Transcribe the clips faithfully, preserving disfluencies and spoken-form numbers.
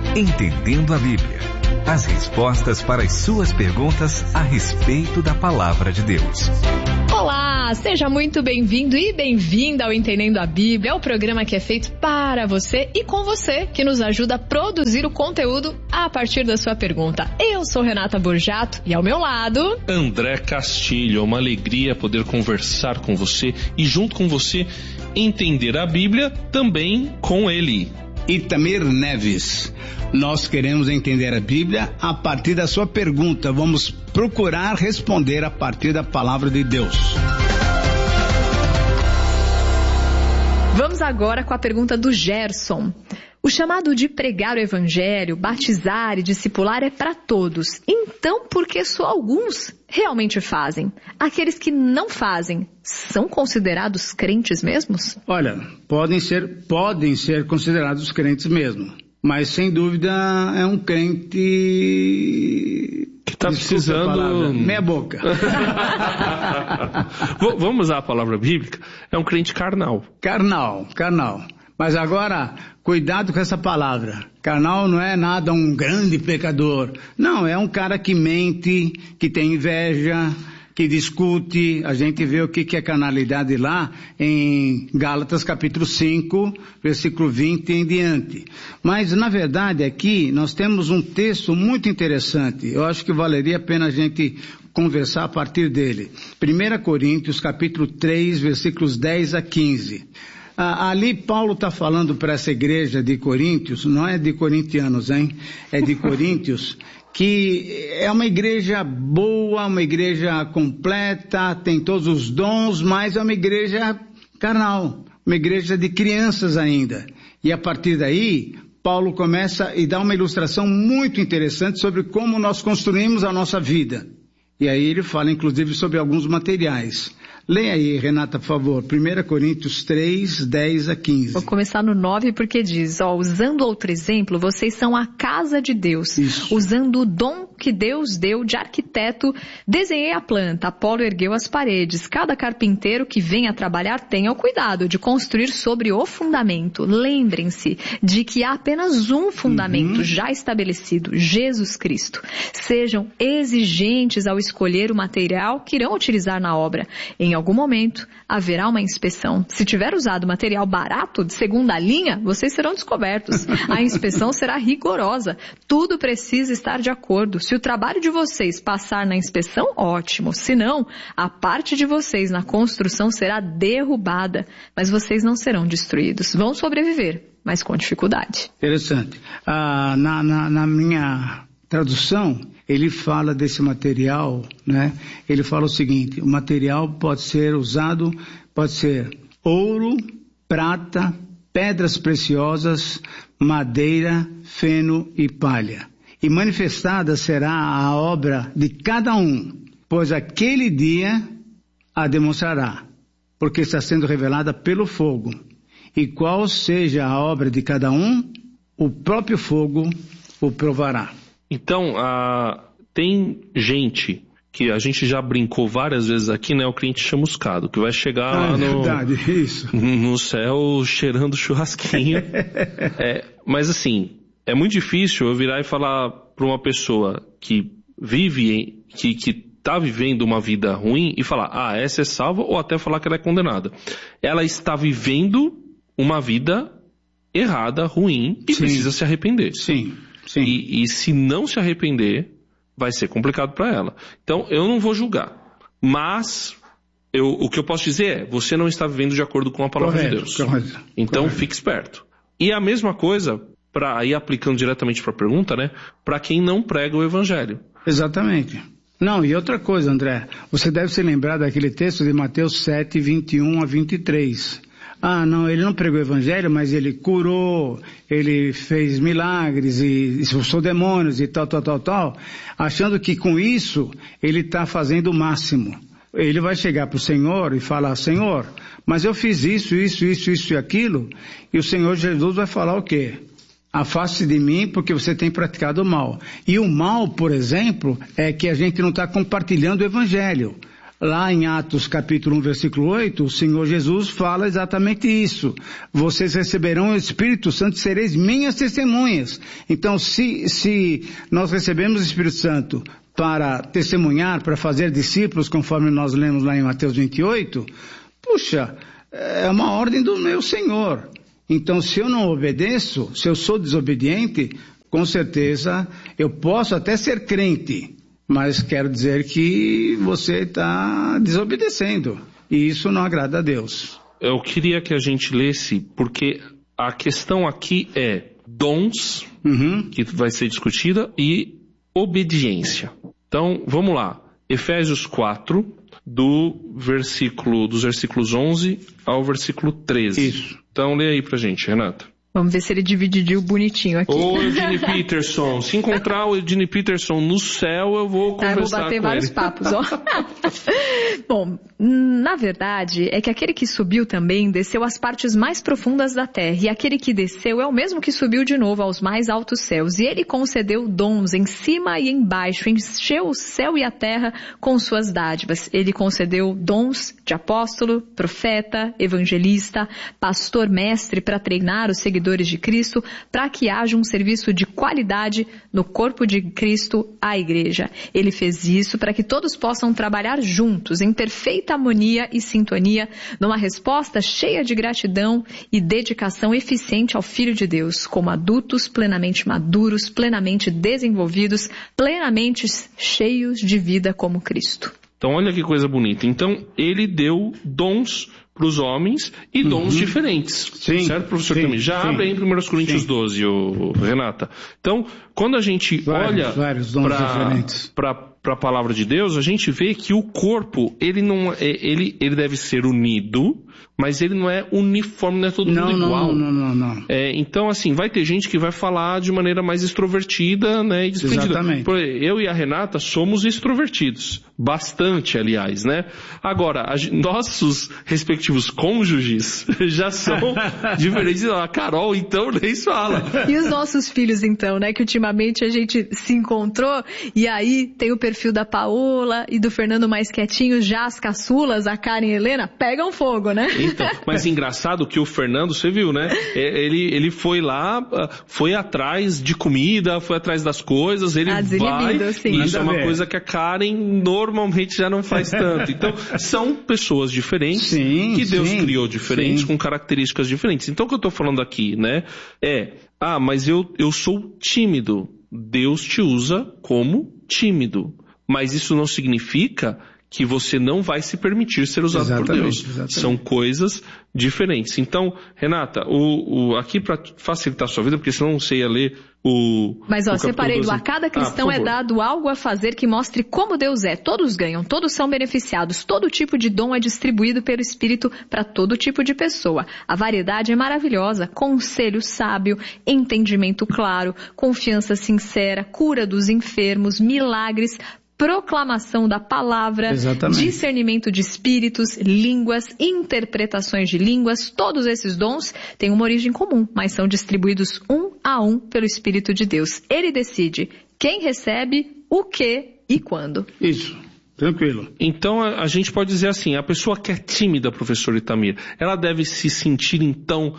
Entendendo a Bíblia. As respostas para as suas perguntas a respeito da Palavra de Deus. Olá, seja muito bem-vindo e bem-vinda ao Entendendo a Bíblia, o programa que é feito para você e com você, que nos ajuda a produzir o conteúdo a partir da sua pergunta. Eu sou Renata Borjato e ao meu lado... André Castilho. É uma alegria poder conversar com você e junto com você entender a Bíblia também com ele. Itamir Neves. Nós queremos entender a Bíblia a partir da sua pergunta. Vamos procurar responder a partir da palavra de Deus. Vamos agora com a pergunta do Gerson. O chamado de pregar o evangelho, batizar e discipular é para todos. Então, por que só alguns realmente fazem? Aqueles que não fazem, são considerados crentes mesmos? Olha, podem ser, podem ser considerados crentes mesmo. Mas, sem dúvida, é um crente... que está precisando... Meia boca. Vamos usar a palavra bíblica? É um crente carnal. Carnal, carnal. Mas agora, cuidado com essa palavra. Carnal não é nada um grande pecador. Não, é um cara que mente, que tem inveja, que discute. A gente vê o que é carnalidade lá em Gálatas capítulo cinco, versículo vinte em diante. Mas, na verdade, aqui nós temos um texto muito interessante. Eu acho que valeria a pena a gente conversar a partir dele. primeira Coríntios capítulo três, versículos dez a quinze. Ah, ali Paulo está falando para essa igreja de Coríntios, não é de corintianos, hein? É de Coríntios, que é uma igreja boa, uma igreja completa, tem todos os dons, mas é uma igreja carnal, uma igreja de crianças ainda. E a partir daí, Paulo começa e dá uma ilustração muito interessante sobre como nós construímos a nossa vida. E aí ele fala inclusive sobre alguns materiais. Leia aí, Renata, por favor, primeira Coríntios três, dez a quinze. Vou começar no nove porque diz, ó, usando outro exemplo, vocês são a casa de Deus. Isso. Usando o dom que Deus deu de arquiteto, desenhei a planta, Apolo ergueu as paredes. Cada carpinteiro que venha trabalhar tenha o cuidado de construir sobre o fundamento. Lembrem-se de que há apenas um fundamento uhum. já estabelecido, Jesus Cristo. Sejam exigentes ao escolher o material que irão utilizar na obra. Em algum momento, haverá uma inspeção. Se tiver usado material barato, de segunda linha, vocês serão descobertos. A inspeção será rigorosa. Tudo precisa estar de acordo. Se o trabalho de vocês passar na inspeção, ótimo. Se não, a parte de vocês na construção será derrubada. Mas vocês não serão destruídos. Vão sobreviver, mas com dificuldade. Interessante. Ah, na, na, na minha tradução, ele fala desse material, né? Ele fala o seguinte, o material pode ser usado, pode ser ouro, prata, pedras preciosas, madeira, feno e palha. E manifestada será a obra de cada um, pois aquele dia a demonstrará, porque está sendo revelada pelo fogo. E qual seja a obra de cada um, o próprio fogo o provará. Então, ah, tem gente que a gente já brincou várias vezes aqui, né? O crente chamuscado, que vai chegar ah, lá no, verdade, isso. no céu cheirando churrasquinho. É, mas assim, é muito difícil eu virar e falar para uma pessoa que vive, que, que tá vivendo uma vida ruim e falar, ah, essa é salva, ou até falar que ela é condenada. Ela está vivendo uma vida errada, ruim, e Sim. precisa se arrepender. Sim. Sim. E, e se não se arrepender, vai ser complicado para ela. Então, eu não vou julgar. Mas, eu, o que eu posso dizer é, você não está vivendo de acordo com a palavra correto, de Deus. Correto, então, correto. Fique esperto. E a mesma coisa, para ir aplicando diretamente para a pergunta, né? Para quem não prega o evangelho. Exatamente. Não, e outra coisa, André. Você deve se lembrar daquele texto de Mateus sete, vinte e um a vinte e três. Ah, não, ele não pregou o evangelho, mas ele curou, ele fez milagres e expulsou demônios e tal, tal, tal, tal, achando que com isso ele está fazendo o máximo. Ele vai chegar para o Senhor e falar, Senhor, mas eu fiz isso, isso, isso, isso e aquilo, e o Senhor Jesus vai falar o quê? Afaste de mim porque você tem praticado o mal. E o mal, por exemplo, é que a gente não está compartilhando o evangelho. Lá em Atos capítulo um, versículo oito, o Senhor Jesus fala exatamente isso. Vocês receberão o Espírito Santo e sereis minhas testemunhas. Então, se, se nós recebemos o Espírito Santo para testemunhar, para fazer discípulos, conforme nós lemos lá em Mateus vinte e oito, puxa, é uma ordem do meu Senhor. Então, se eu não obedeço, se eu sou desobediente, com certeza eu posso até ser crente, mas quero dizer que você está desobedecendo. E isso não agrada a Deus. Eu queria que a gente lesse, porque a questão aqui é dons, uhum. que vai ser discutida, e obediência. Então, vamos lá. Efésios quatro, do versículo, dos versículos onze ao versículo treze. Isso. Então, lê aí pra gente, Renata. Vamos ver se ele dividiu bonitinho aqui. Ô, Eugene Peterson, se encontrar o Eugene Peterson no céu, eu vou conversar com ele. Tá, eu vou bater vários papos, ó. Bom, na verdade, é que aquele que subiu também desceu às partes mais profundas da terra, e aquele que desceu é o mesmo que subiu de novo aos mais altos céus, e ele concedeu dons em cima e embaixo, encheu o céu e a terra com suas dádivas. Ele concedeu dons de apóstolo, profeta, evangelista, pastor, mestre, para treinar os seguidores de Cristo, para que haja um serviço de qualidade no corpo de Cristo, a igreja. Ele fez isso para que todos possam trabalhar juntos, em perfeita harmonia e sintonia, numa resposta cheia de gratidão e dedicação eficiente ao Filho de Deus, como adultos plenamente maduros, plenamente desenvolvidos, plenamente cheios de vida como Cristo. Então, olha que coisa bonita. Então, ele deu dons para os homens e dons uhum. diferentes. Sim, certo, professor sim, Tamir? Já sim. abre aí em primeira Coríntios sim. doze, ô, Renata. Então, quando a gente vários, olha para a palavra de Deus, a gente vê que o corpo, ele não é, ele, ele deve ser unido, mas ele não é uniforme, não é todo não, mundo não, igual. Não, não, não, não. É, então, assim, vai ter gente que vai falar de maneira mais extrovertida, né, e despedida. Exatamente. Eu e a Renata somos extrovertidos. Bastante, aliás, né? Agora, a, nossos respectivos cônjuges já são diferentes. A Carol, então, nem se fala. E os nossos filhos, então, né? Que ultimamente a gente se encontrou e aí tem o perfil da Paola e do Fernando mais quietinho, já as caçulas, a Karen e a Helena, pegam fogo, né? Então, mas engraçado que o Fernando, você viu, né? Ele, ele foi lá, foi atrás de comida, foi atrás das coisas, ele ah, vai... Sim. Isso é uma coisa que a Karen normalmente já não faz tanto. Então, são pessoas diferentes, sim, que Deus sim, criou diferentes, sim. com características diferentes. Então, o que eu estou falando aqui, né? É, ah, mas eu, eu sou tímido. Deus te usa como tímido. Mas isso não significa que você não vai se permitir ser usado exatamente, por Deus. Exatamente. São coisas diferentes. Então, Renata, o, o, aqui para facilitar a sua vida, porque senão você ia ler o... Mas ó, o separei do a cada cristão ah, é dado algo a fazer que mostre como Deus é. Todos ganham, todos são beneficiados, todo tipo de dom é distribuído pelo Espírito para todo tipo de pessoa. A variedade é maravilhosa, conselho sábio, entendimento claro, confiança sincera, cura dos enfermos, milagres, proclamação da palavra, exatamente. Discernimento de espíritos, línguas, interpretações de línguas, todos esses dons têm uma origem comum, mas são distribuídos um a um pelo Espírito de Deus. Ele decide quem recebe, o que e quando. Isso. Tranquilo. Então, a, a gente pode dizer assim, a pessoa que é tímida, professor Itamir, ela deve se sentir, então,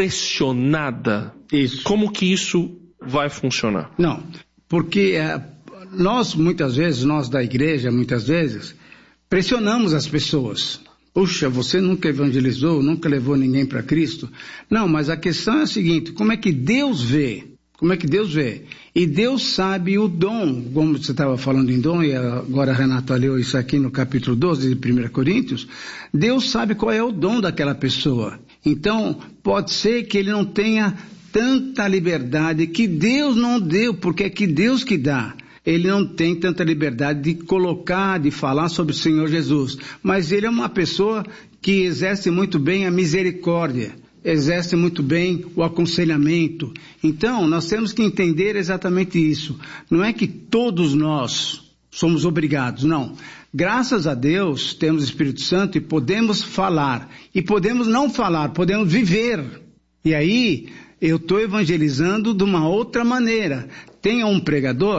pressionada? Isso. Como que isso vai funcionar? Não, porque... É... Nós, muitas vezes, nós da igreja, muitas vezes, pressionamos as pessoas. Puxa, você nunca evangelizou, nunca levou ninguém para Cristo. Não, mas a questão é a seguinte, como é que Deus vê? Como é que Deus vê? E Deus sabe o dom, como você estava falando em dom, e agora a Renata leu isso aqui no capítulo doze de primeira Coríntios, Deus sabe qual é o dom daquela pessoa. Então, pode ser que ele não tenha tanta liberdade, que Deus não deu, porque é que Deus que dá. Ele não tem tanta liberdade de colocar, de falar sobre o Senhor Jesus. Mas ele é uma pessoa que exerce muito bem a misericórdia, exerce muito bem o aconselhamento. Então, nós temos que entender exatamente isso. Não é que todos nós somos obrigados, não. Graças a Deus, temos o Espírito Santo e podemos falar. E podemos não falar, podemos viver. E aí, eu estou evangelizando de uma outra maneira. Tem um pregador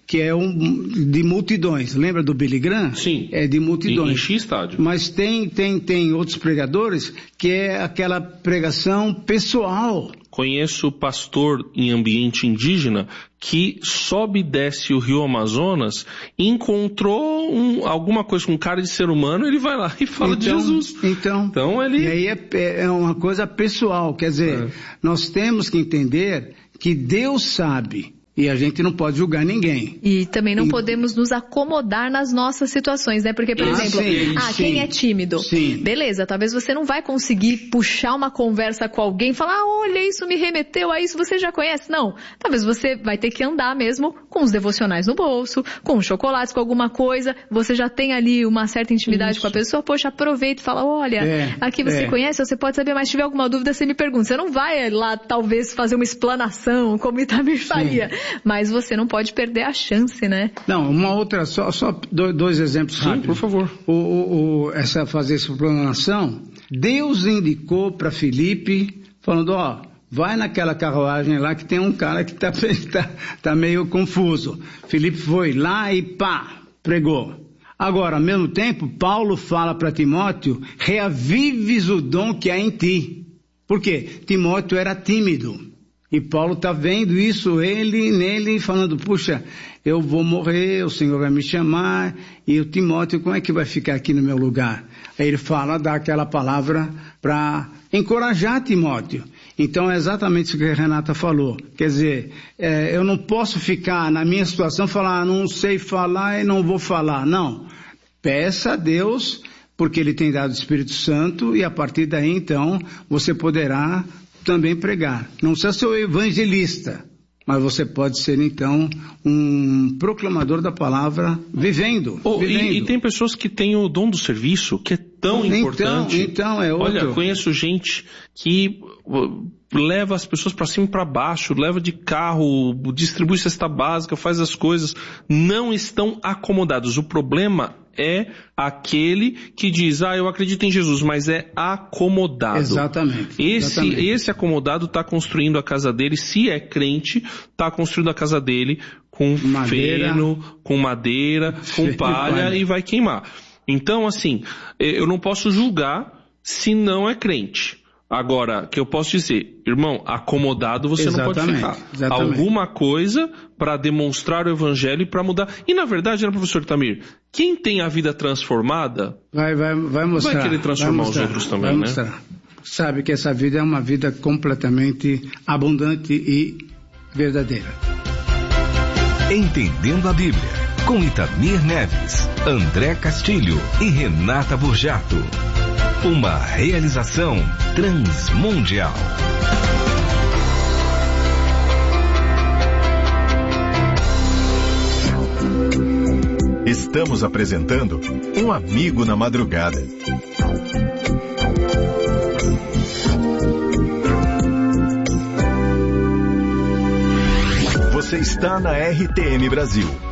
que é um de multidões. Lembra do Billy Graham? Sim. É de multidões. Enche estádio. Mas tem, tem, tem outros pregadores que é aquela pregação pessoal. Conheço pastor em ambiente indígena que sobe e desce o rio Amazonas e encontrou um, alguma coisa com cara de ser humano, ele vai lá e fala então, de Jesus. Então, então ele... E aí é, é uma coisa pessoal, quer dizer, é. nós temos que entender que Deus sabe. E a gente não pode julgar ninguém. E também não e... podemos nos acomodar nas nossas situações, né? Porque, por ah, exemplo, sim, ah, sim. quem é tímido? Sim. Beleza, talvez você não vai conseguir puxar uma conversa com alguém e falar, ah, olha, isso me remeteu a isso, você já conhece? Não. Talvez você vai ter que andar mesmo com os devocionais no bolso, com chocolates, com alguma coisa. Você já tem ali uma certa intimidade isso. com a pessoa. Poxa, aproveita e fala, olha, é, aqui você é. conhece, você pode saber, mas se tiver alguma dúvida, você me pergunta. Você não vai lá, talvez, fazer uma explanação, como o Itamir faria. Mas você não pode perder a chance, né? Não, uma outra, só, só dois exemplos Sim, rápidos. por favor. O, o, o, essa fazer essa explanação, Deus indicou para Filipe, falando, ó, vai naquela carruagem lá que tem um cara que tá, tá, tá meio confuso. Filipe foi lá e pá, pregou. Agora, ao mesmo tempo, Paulo fala para Timóteo, reavives o dom que há em ti. Por quê? Timóteo era tímido. E Paulo está vendo isso, ele, nele, falando, puxa, eu vou morrer, o Senhor vai me chamar, e o Timóteo, como é que vai ficar aqui no meu lugar? Aí ele fala, dá aquela palavra para encorajar Timóteo. Então é exatamente isso que a Renata falou. Quer dizer, é, eu não posso ficar na minha situação, falar, não sei falar e não vou falar. Não, peça a Deus, porque Ele tem dado o Espírito Santo, e a partir daí, então, você poderá também pregar. Não precisa ser o evangelista, mas você pode ser então um proclamador da palavra vivendo. Oh, vivendo. E, e tem pessoas que têm o dom do serviço, que é tão então, importante. Então é outro. Olha, conheço gente que leva as pessoas para cima e para baixo, leva de carro, distribui cesta básica, faz as coisas, não estão acomodados. O problema é aquele que diz, ah, eu acredito em Jesus, mas é acomodado. Exatamente. Esse, exatamente. esse acomodado está construindo a casa dele, se é crente, está construindo a casa dele com madeira, feno, com madeira, com palha, palha e vai queimar. Então, assim, eu não posso julgar se não é crente. Agora, que eu posso dizer, irmão, acomodado você exatamente, não pode ficar. Exatamente. Alguma coisa para demonstrar o evangelho e para mudar. E na verdade, né, professor Itamir, quem tem a vida transformada vai, vai, vai, mostrar, vai querer transformar vai mostrar, os outros também, vai né? Mostrar. Sabe que essa vida é uma vida completamente abundante e verdadeira. Entendendo a Bíblia, com Itamir Neves, André Castilho e Renata Burjato. Uma realização transmundial. Estamos apresentando Um Amigo na Madrugada. Você está na R T M Brasil.